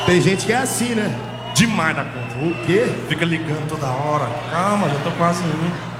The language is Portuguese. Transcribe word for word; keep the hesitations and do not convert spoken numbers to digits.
Tem gente que é assim, né? Demais da conta. O quê? Fica ligando toda hora. Calma, já tô quase indo.